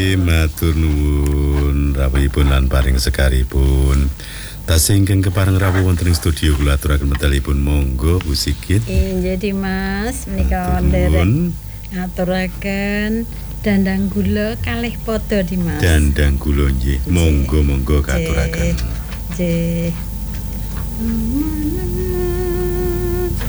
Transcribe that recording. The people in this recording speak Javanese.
Matur nuwun rawuhipun lan paring sekaripun. Tasih ingkang kepareng rawuh wonten ing studio kula aturaken medalipun monggo Bu Sigit. Nggih Dimas, menika nderek ngaturaken dandang gula kalih pada Dimas. Dandang gula nggih. Monggo katuraken. Nggih.